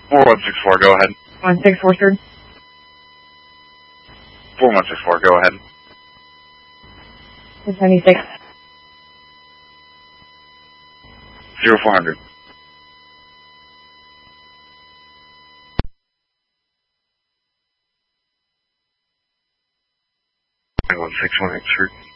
4164, go ahead. 164, sir. 4164, go ahead. 276. 0400. Six one eight three.